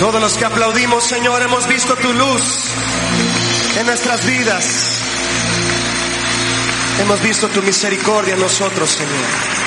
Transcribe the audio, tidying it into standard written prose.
Todos los que aplaudimos, Señor, hemos visto tu luz en nuestras vidas. Hemos visto tu misericordia en nosotros, Señor.